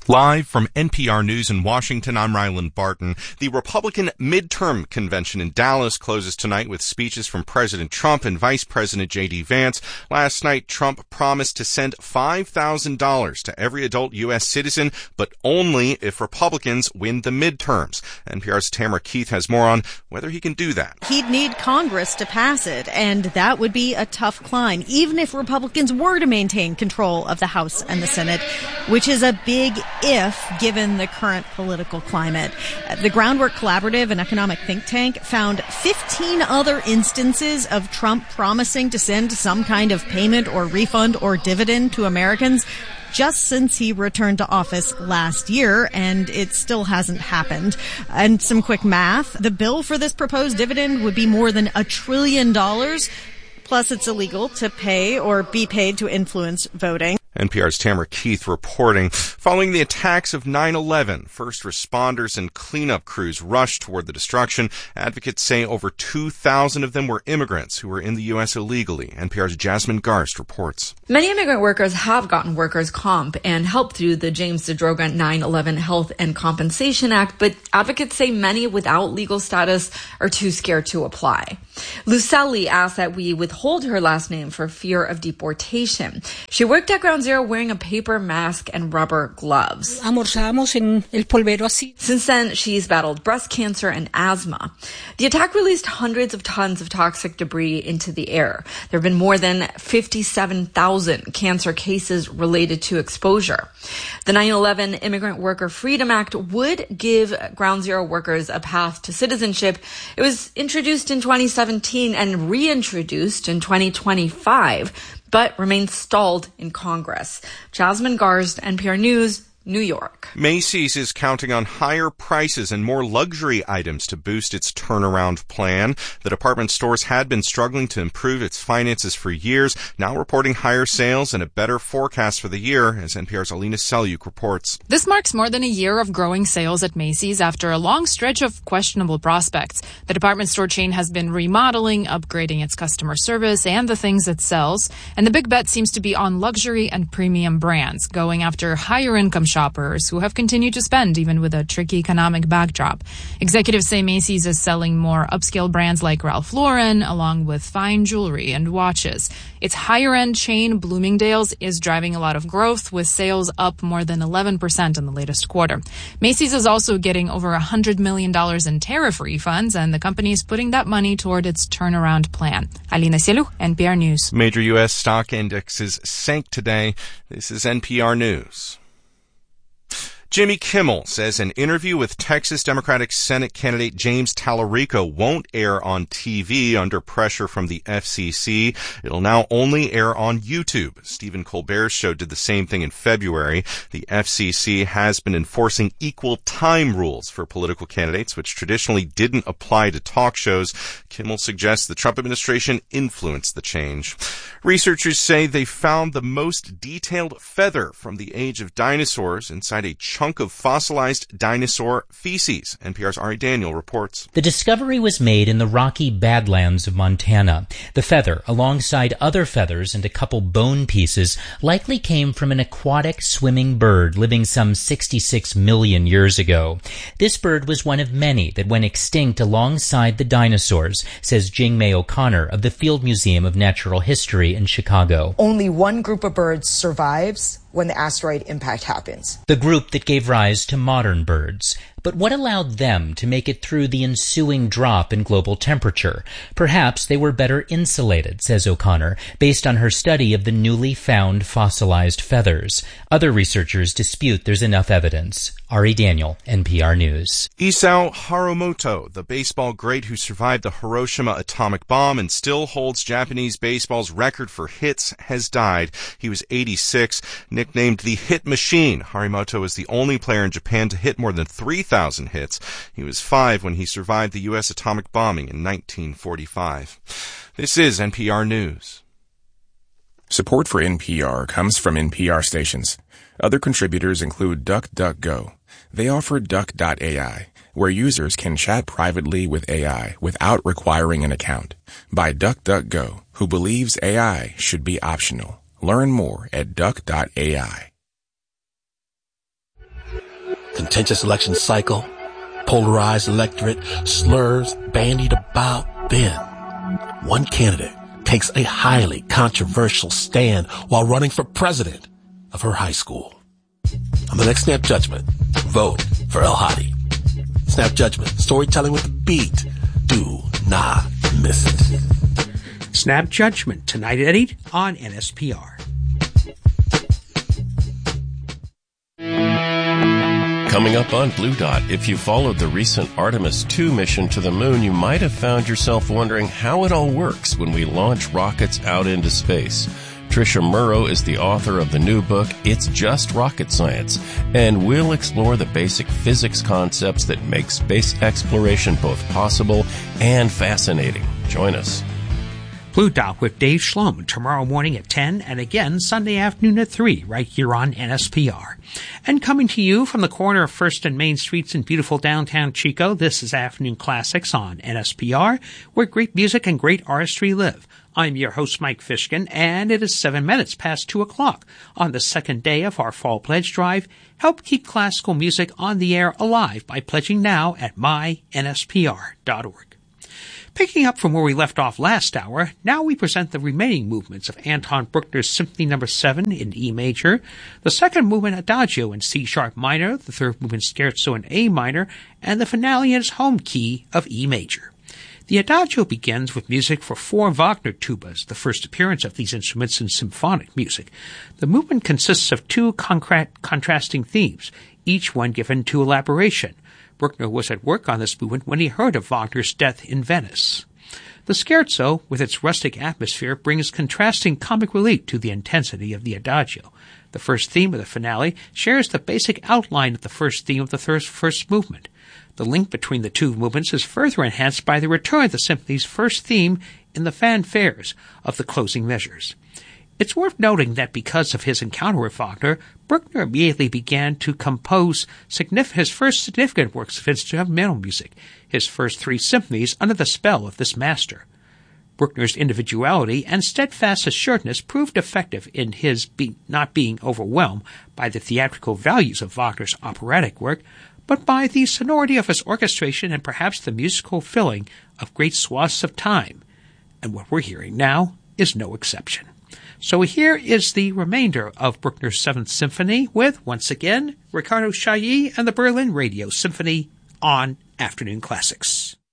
Live from NPR News in Washington, I'm Ryland Barton. The Republican midterm convention in Dallas closes tonight with speeches from President Trump and Vice President J.D. Vance. Last night, Trump promised to send $5,000 to every adult U.S. citizen, but only if Republicans win the midterms. NPR's Tamara Keith has more on whether he can do that. He'd need Congress to pass it, and that would be a tough climb, even if Republicans were to maintain control of the House and the Senate, which is a big if, given the current political climate. The Groundwork Collaborative, an economic think tank, found 15 other instances of Trump promising to send some kind of payment or refund or dividend to Americans just since he returned to office last year, and it still hasn't happened. And some quick math, the bill for this proposed dividend would be more than $1 trillion, plus it's illegal to pay or be paid to influence voting. NPR's Tamara Keith reporting. Following the attacks of 9/11, first responders and cleanup crews rushed toward the destruction. Advocates say over 2,000 of them were immigrants who were in the U.S. illegally. NPR's Jasmine Garst reports. Many immigrant workers have gotten workers' comp and help through the James DeDroga 9/11 Health and Compensation Act, but advocates say many without legal status are too scared to apply. Lucelli asked that we withhold her last name for fear of deportation. She worked at Ground Zero wearing a paper mask and rubber gloves. Since then, she's battled breast cancer and asthma. The attack released hundreds of tons of toxic debris into the air. There have been more than 57,000 cancer cases related to exposure. The 9/11 Immigrant Worker Freedom Act would give Ground Zero workers a path to citizenship. It was introduced in 2017 and reintroduced in 2025, but remains stalled in Congress. Jasmine Garst, NPR News, New York. Macy's is counting on higher prices and more luxury items to boost its turnaround plan. The department stores had been struggling to improve its finances for years, now reporting higher sales and a better forecast for the year, as NPR's Alina Selyuk reports. This marks more than a year of growing sales at Macy's after a long stretch of questionable prospects. The department store chain has been remodeling, upgrading its customer service and the things it sells, and the big bet seems to be on luxury and premium brands, going after higher income shoppers who have continued to spend even with a tricky economic backdrop. Executives say Macy's is selling more upscale brands like Ralph Lauren, along with fine jewelry and watches. Its higher-end chain, Bloomingdale's, is driving a lot of growth, with sales up more than 11% in the latest quarter. Macy's is also getting over $100 million in tariff refunds, and the company is putting that money toward its turnaround plan. Alina Selyuk, NPR News. Major U.S. stock indexes sank today. This is NPR News. Jimmy Kimmel says an interview with Texas Democratic Senate candidate James Tallarico won't air on TV under pressure from the FCC. It'll now only air on YouTube. Stephen Colbert's show did the same thing in February. The FCC has been enforcing equal time rules for political candidates, which traditionally didn't apply to talk shows. Kimmel suggests the Trump administration influenced the change. Researchers say they found the most detailed feather from the age of dinosaurs inside a chunk of fossilized dinosaur feces. NPR's Ari Daniel reports. The discovery was made in the rocky Badlands of Montana. The feather, alongside other feathers and a couple bone pieces, likely came from an aquatic swimming bird living some 66 million years ago. This bird was one of many that went extinct alongside the dinosaurs, says Jing-May O'Connor of the Field Museum of Natural History in Chicago. Only one group of birds survives when the asteroid impact happens. The group that gave rise to modern birds. But what allowed them to make it through the ensuing drop in global temperature? Perhaps they were better insulated, says O'Connor, based on her study of the newly found fossilized feathers. Other researchers dispute there's enough evidence. Ari Daniel, NPR News. Isao Harumoto, the baseball great who survived the Hiroshima atomic bomb and still holds Japanese baseball's record for hits, has died. He was 86, nicknamed the Hit Machine. Harumoto is the only player in Japan to hit more than 3,000 hits. He was 5 when he survived the U.S. atomic bombing in 1945. This is NPR News. Support for NPR comes from NPR stations. Other contributors include DuckDuckGo. They offer Duck.ai, where users can chat privately with AI without requiring an account. By DuckDuckGo, who believes AI should be optional. Learn more at Duck.ai. contentious election cycle, polarized electorate, slurs bandied about. Then, one candidate takes a highly controversial stand while running for president of her high school. On the next Snap Judgment, vote for El Hadi. Snap Judgment, storytelling with the beat. Do not miss it. Snap Judgment, tonight at 8 on NSPR. Coming up on Blue Dot, if you followed the recent Artemis 2 mission to the moon, you might have found yourself wondering how it all works when we launch rockets out into space. Tricia Murrow is the author of the new book, It's Just Rocket Science, and we'll explore the basic physics concepts that make space exploration both possible and fascinating. Join us. Blue Dot with Dave Schloem tomorrow morning at 10 and again Sunday afternoon at 3 right here on NSPR. And coming to you from the corner of 1st and Main Streets in beautiful downtown Chico, this is Afternoon Classics on NSPR, where great music and great artistry live. I'm your host, Mike Fishkin, and it is 7 minutes past 2 o'clock on the second day of our Fall Pledge Drive. Help keep classical music on the air alive by pledging now at mynspr.org. Picking up from where we left off last hour, now we present the remaining movements of Anton Bruckner's Symphony No. 7 in E major, the second movement Adagio in C-sharp minor, the third movement Scherzo in A minor, and the finale in its home key of E major. The Adagio begins with music for 4 Wagner tubas, the first appearance of these instruments in symphonic music. The movement consists of 2 contrasting themes, each one given to elaboration. Bruckner was at work on this movement when he heard of Wagner's death in Venice. The Scherzo, with its rustic atmosphere, brings contrasting comic relief to the intensity of the Adagio. The first theme of the finale shares the basic outline of the first theme of the first movement. The link between the two movements is further enhanced by the return of the symphony's first theme in the fanfares of the closing measures. It's worth noting that because of his encounter with Wagner, Bruckner immediately began to compose his first significant works of instrumental music, his first 3 symphonies under the spell of this master. Bruckner's individuality and steadfast assuredness proved effective in his not being overwhelmed by the theatrical values of Wagner's operatic work, but by the sonority of his orchestration and perhaps the musical filling of great swaths of time. And what we're hearing now is no exception. So here is the remainder of Bruckner's 7th Symphony with, once again, Ricardo Chailly and the Berlin Radio Symphony on Afternoon Classics.